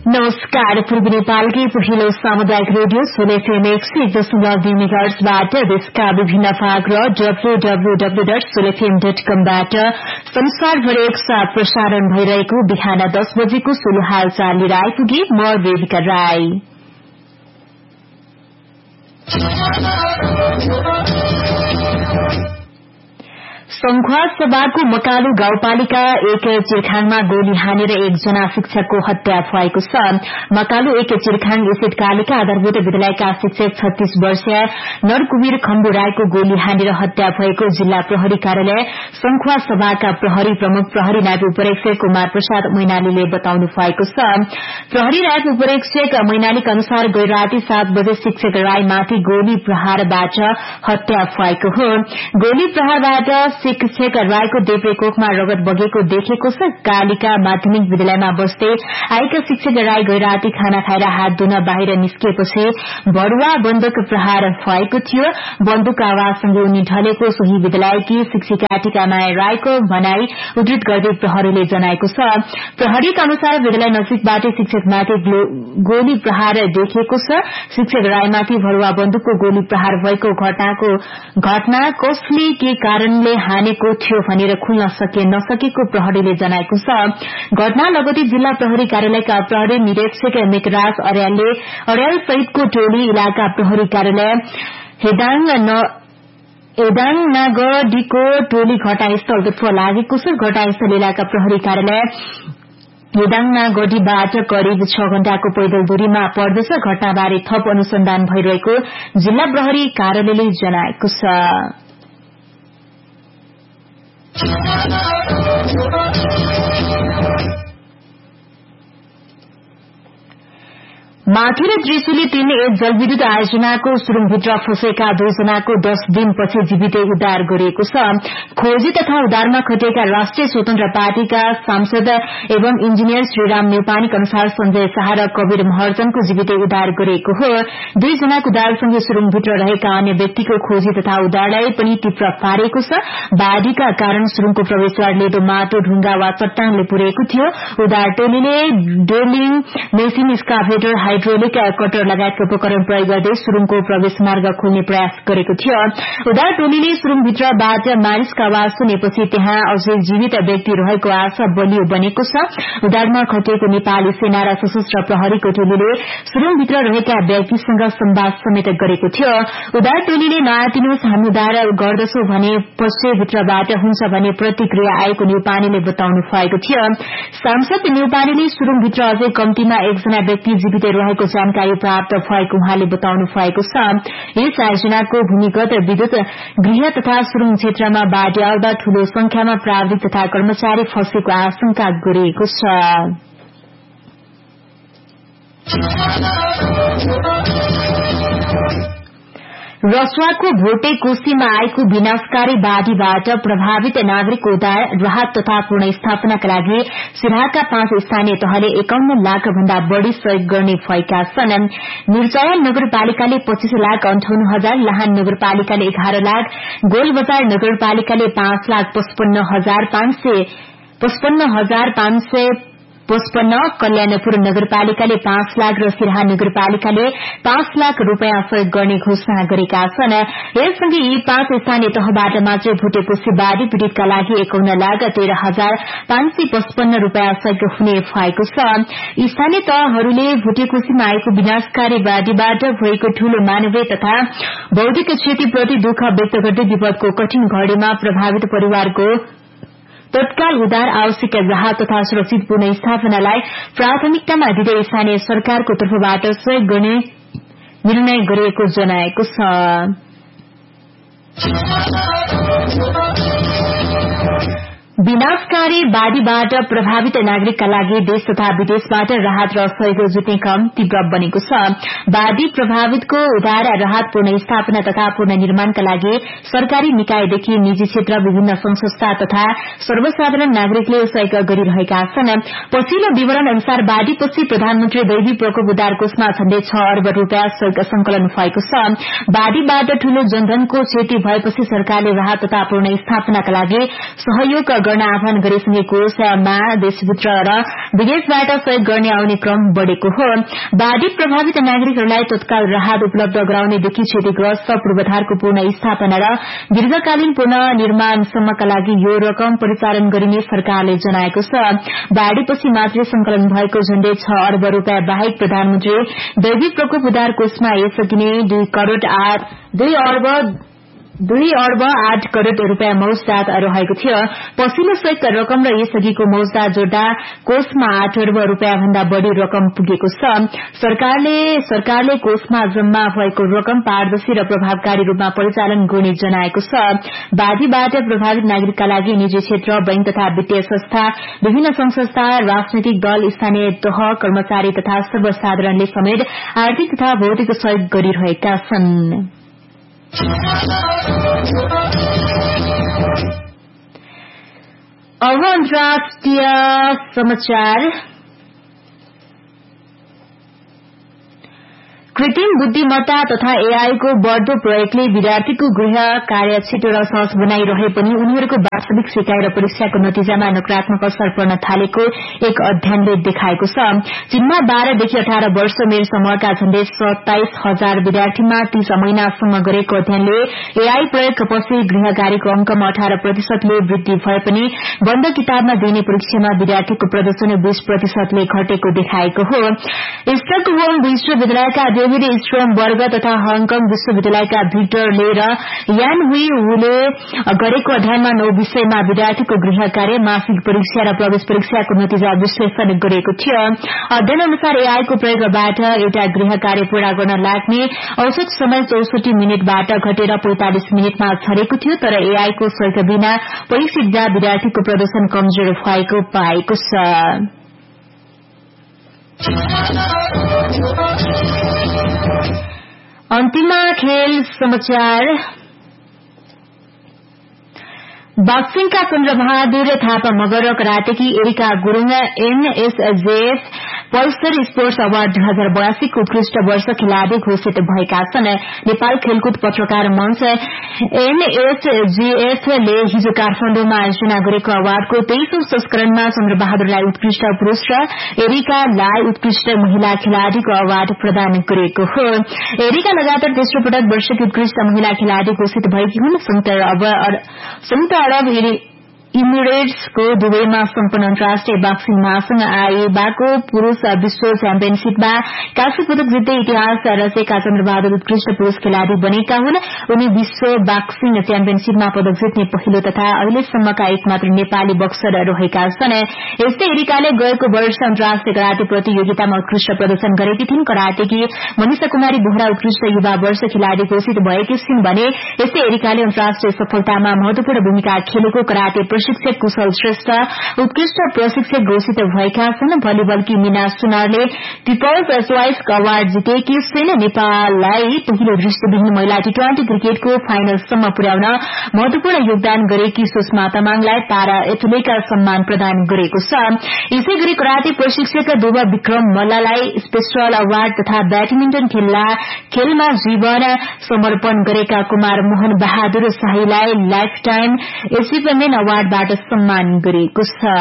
नमस्कार। पूर्वी नेपालकै पहिलो सामुदायिक रेडियो सोल FM 101.2 मेगाहर्ट्जबाट देशका विभिन्न भाग र www.solfm.com बाट संसारभर एकसाथ प्रसारण भइरहेको बिहान 10 बजेको सोलो हालचाल लिएर आइपुगे म देविका राई। संखुवा सभाको मकालु गाउँपालिका 1 चिरखाङमा गोली हानेर एकजना शिक्षकको हत्या भएको छ। मकालु 1 चिरखाङ स्थित कालिका आधारभूत विद्यालयका शिक्षक 36 वर्षीय नरकुवीर खम्बु राईको गोली हानेर हत्या भएको जिल्ला प्रहरी कार्यालय संखुवा सभाका प्रहरी प्रमुख प्रहरी नायब उपरीक्षक कुमार प्रसाद मैनालीले बताउनु भएको छ। प्रहरी नायब उपरीक्षक मैनालीका अनुसार गै राति 7 बजे शिक्षक राईमाथि गोली प्रहारबाट हत्या भएको हो। गोली प्रहारबाट शिक्षक राईको देब्रेकोखमा रगत बगेको देखेको छ। कालिका माध्यमिक विद्यालयमा बस्दै आएका शिक्षक राई गै राति खाना खाएर हात धुन बाहिर निस्किएपछि भरुवा बन्दुक प्रहार भएको थियो। बन्दुक आवाजसँगै उनी ढलेको सोही विद्यालयकी शिक्षिका टीकामाया राईको भनाई उद्धृत गर्दै प्रहरीले जनाएको छ। प्रहरीका अनुसार विद्यालय नजिकबाट शिक्षकमाथि गोली प्रहार देखिएको छ। शिक्षक राईमाथि भरुवा बन्दुकको गोली प्रहार भएको घटना कसले के कारणले हानेको थियो भनेर खुल्न नसकेको प्रहरीले जनाएको छ। घटना लगतै जिल्ला प्रहरी कार्यालयका प्रहरी निरीक्षक मेघराज अर्याल सहितको टोली इलाका प्रहरी कार्यालय हेदाङनागढीको टोली घटनास्थलतर्फ लागेको छ। घटनास्थल इलाका प्रहरी कार्यालय हेदाङनागढीबाट करिब 6 घण्टाको पैदल दूरीमा पर्दछ। घटनाबारे थप अनुसन्धान भइरहेको जिल्ला प्रहरी कार्यालयले जनाएको छ। माथि र त्रिशुली 3 जलविद्युत आयोजनाको सुरुङभित्र फँसेका 2 जनाको 10 दिनपछि जीवितै उद्धार गरिएको छ। खोजी तथा उद्धारमा खटिएका राष्ट्रिय स्वतन्त्र पार्टीका सांसद एवं इन्जिनियर श्रीराम न्यौपानेका अनुसार संजय शाह र कवीर महर्जनको जीवितै उद्धार गरिएको हो। 2 जनाको उद्धारसँगै सुरुङभित्र रहेका अन्य व्यक्तिको खोजी तथा उद्धारलाई पनि तीव्र पारेको छ। बाढ़ीका कारण सुरुङको प्रवेशद्वार लेदो माटो ढुङ्गा वा चट्टानले पुरेको थियो। उद्धार टोलीले drilling machine excavator hydraulic cutter लगायतका उपकरण प्रयोग गर्दै सुरुङको प्रवेश मार्ग खोल्ने प्रयास गरेको थियो। उद्धार टोलीले सुरुङभित्रबाट मानिसका आवाज सुनेपछि त्यहाँ अझै जीवित व्यक्ति रहेको आशा बलियो बनेको छ। उद्धारमा खटिएको नेपाली सेना र सशस्त्र प्रहरीको टोलीले सुरुङभित्र रहेका व्यक्तिसँग संवाद समेत गरेको थियो। उद्धार टोलीले नआतिनुहोस्, हामी उद्धार गर्दछौं भने पश्चिमभित्रबाट हुन्छ भन्ने प्रतिक्रिया आएको न्यौपानेले बताउनु भएको थियो। सांसद न्यौपानेले सुरुङभित्र अझै कम्तीमा 1 जना व्यक्ति जीवित रहेको जानकारी प्राप्त भएको उहाँले बताउनु भएको छ। यस आयोजनाको भूमिगत विद्युत गृह तथा सुरुङ क्षेत्रमा बाढ़ी आउँदा ठूलो संख्यामा प्राविधिक तथा कर्मचारी फँसेको आशंका गरिएको छ। रसुवाको भोटे कोशीमा आएको विनाशकारी बाढ़ीबाट प्रभावित नागरिकको उद्धार, राहत तथा पुनर्स्थापनाका लागि सिराहाका 5 स्थानीय तहले 51 लाख भन्दा बढ़ी सहयोग गर्ने भएका छन्। निर्चय नगरपालिकाले 25 लाख 58 हजार, लाहान नगरपालिकाले 11 लाख, गोलबजार नगरपालिकाले 5,55,555, कल्याणपुर नगरपालिकाले 5 लाख र सिराहा नगरपालिकाले 5 लाख रूपियाँ सहयोग गर्ने घोषणा गरेका छन्। यससँगै यी 5 स्थानीय तहबाट मात्रै भोटे कोशी बाढ़ी पीड़ितका लागि 51 लाख 13,555 रूपियाँ सहयोग हुने भएको छ। स्थानीय तहहरूले भोटे कोशीमा आएको विनाशकारी बाढ़ीबाट भएको ठूलो मानवीय तथा बौद्धिक क्षतिप्रति दुःख व्यक्त गर्दै विपदको कठिन घड़ीमा प्रभावित परिवारको तत्काल उद्धार, आवश्यक राहत तथा सुरक्षित पुनर्स्थापनालाई प्राथमिकतामा दिँदै स्थानीय सरकारको तर्फबाट सहयोग गर्ने निर्णय गरिएको जनाएको छ। विनाशकारी बाढ़ीबाट प्रभावित नागरिकका लागि देश तथा विदेशबाट राहत र सहयोग जुट्ने क्रम तीव्र बनेको छ। बाढ़ी प्रभावितको उद्धार, राहत, पुनर्स्थापना तथा पुनर्निर्माणका लागि सरकारी निकायदेखि निजी क्षेत्र, विभिन्न संस्था तथा सर्वसाधारण नागरिकले सहयोग गरिरहेका छन्। पछिल्लो विवरण अनुसार बाढ़ीपछि प्रधानमन्त्री दैवी प्रकोप उद्धार कोषमा झण्डै 6 अर्ब रूपियाँ सहयोग संकलन भएको छ। बाढ़ीबाट ठूलो जनधनको क्षति भएपछि सरकारले राहत तथा पुनर्स्थापनाका लागि सहयोग गर्न आह्वान गरेसँगै कोषमा देशभित्र र विदेशबाट सहयोग गर्ने आउने क्रम बढ़ेको हो। बाढ़ी प्रभावित नागरिकहरूलाई तत्काल राहत उपलब्ध गराउनेदेखि क्षतिग्रस्त पूर्वाधारको पूर्ण स्थापना र दीर्घकालीन पुनर्निर्माणसम्मका लागि यो रकम परिचालन गरिने सरकारले जनाएको छ। बाढ़ीपछि मात्रै संकलन भएको झण्डै 6 अर्ब रूपियाँ बाहेक प्रधानमन्त्री दैविक प्रकोप उद्धार कोषमा यसअघि नै 2 अर्ब 8 करोड़ रूपियाँ मौजदात रहेको थियो। पछिल्लो संयुक्त रकम र यसअघिको मौजदात जोड्दा कोषमा 8 अर्ब रूपियाँ भन्दा बढ़ी रकम पुगेको छ। सरकारले कोषमा जम्मा भएको रकम पारदर्शी र प्रभावकारी रूपमा परिचालन गर्ने जनाएको छ। बाढ़ीबाट प्रभावित नागरिकका लागि निजी क्षेत्र, बैंक तथा वित्तीय संस्था, विभिन्न संघ संस्था, राजनैतिक दल, स्थानीय तह कर्मचारी तथा सर्वसाधारणले समेत आर्थिक तथा भौतिक सहयोग गरिरहेका छन्। अब अन्तर्राष्ट्रिय समाचार। कृत्रिम बुद्धिमत्ता तथा एआई को बढ़दो प्रयोगले विद्यार्थीको गृह कार्य छिटो र सहज बनाइरहे पनि उनीहरूको वास्तविक सिकाइ र परीक्षाको नतिजामा नकारात्मक असर पर्न थालेको एक अध्ययनले देखाएको छ। चीनमा 12 देखि 18 वर्ष उमेर समूहका झण्डै 27,000 विद्यार्थीमा 30 महिनासम्म गरेको अध्ययनले एआई प्रयोगपछि गृह कार्यको अंकमा 18% वृद्धि भए पनि बन्द किताबमा दिइने परीक्षामा विद्यार्थीको प्रदर्शन 20% घटेको देखाएको हो। स्टकहोम विश्वविद्यालयका डेभिड स्ट्रोमबर्ग तथा हङकङ विश्वविद्यालयका भिक्टर ले र यान हुई हुले गरेको अध्ययनमा 9 विषयमा विद्यार्थीको गृह कार्य, मासिक परीक्षा र प्रवेश परीक्षाको नतिजा विश्लेषण गरिएको थियो। अध्ययन अनुसार एआईको प्रयोगबाट एउटा गृह कार्य पूरा गर्न लाग्ने औसत समय 64 मिनटबाट घटेर 45 मिनटमा झरेको थियो। तर एआईको सहयोग बिना परीक्षित विद्यार्थीको प्रदर्शन कमजोर भएको पाएको छ। अन्तिममा खेल समाचार। बक्सिङका चन्द्रबहादुर थापा मगर र करातेकी Erica Gurung एनएसजेएफ Pulsar sports award 2082 को उत्कृष्ट वर्ष खेलाडी घोषित भएका छन्। नेपाल खेलकुद पत्रकार मंच एनएसजेएफ ले हिजो काठमाडौँमा आयोजना गरेको अवार्डको 23औं संस्करणमा चन्द्रबहादुरलाई उत्कृष्ट पुरूष र एरिकालाई उत्कृष्ट महिला खेलाडीको अवार्ड प्रदान गरेको हो। एरिका लगातार तेस्रो पटक वर्षकी उत्कृष्ट महिला खेलाडी घोषित भएकी हुन्। संयुक्त अरब इमिरेट्सको दुबईमा सम्पन्न अन्तर्राष्ट्रिय बक्सिङ महासंघ आइबाको पुरूष विश्व च्याम्पियनशीपमा काँस्य पदक जित्दै इतिहास रचेका चन्द्रबहादुर उत्कृष्ट पुरूष खेलाड़ी बनेका हुन्। उनी विश्व बक्सिङ च्याम्पियनशीपमा पदक जित्ने पहिलो तथा अहिलेसम्मका एकमात्र नेपाली बक्सर रहेका छन्। यस्तै एरिकाले गएको वर्ष अन्तर्राष्ट्रिय कराते प्रतियोगितामा उत्कृष्ट प्रदर्शन गरेकी थिइन्। करातेकी मनिषा कुमारी बोहरा उत्कृष्ट युवा वर्ष खेलाड़ी घोषित भएकी छिन् भने यस्तै एरिकाले अन्तर्राष्ट्रिय सफलतामा महत्वपूर्ण भूमिका खेलेको कराते प्रशिक्षक कुशल श्रेष्ठ उत्कृष्ट प्रशिक्षक घोषित भएका छन्। भलिबलकी मीना सुनारले पिपल्स चोइस अवार्ड जितेकी छिन्। नेपाललाई पहिलो दृष्टिविहीन महिला टी20 क्रिकेटको फाइनलसम्म पुर्याउन महत्वपूर्ण योगदान गरेकी सुषमा तामाङलाई पारा एथलेट सम्मान प्रदान गरेको छ। यसैगरी कराते प्रशिक्षक दुब विक्रम मल्ललाई स्पेशल अवार्ड तथा ब्याडमिन्टन खेलमा जीवन समर्पण गरेका Kumar Mohan Bahadur शाहीलाई life time achievement अवार्डबाट सम्मान गरिएको छ।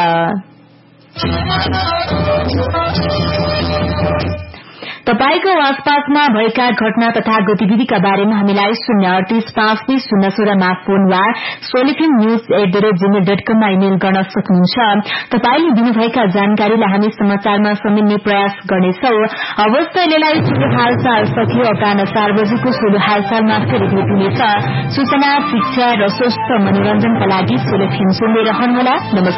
तपाईको आसपासमा भएका घटना तथा गतिविधिका बारेमा हामीलाई 038552016 मा फोन वा solifmnews@gmail.com मा इमेल गर्न सक्नुहुन्छ। तपाईले दिनुभएका जानकारीलाई हामी समाचारमा समेट्ने प्रयास गर्नेछौं। अवस्था अहिलेलाई सुरु हालचाल सकियो। अपराह्न 4 बजेको सुरु हालचालमा फेरि भेट हुनेछ। सूचना, शिक्षा र स्वस्थ मनोरञ्जनका लागि सोलिफिल्म सुन्दै रहनुहोला। नमस्कार।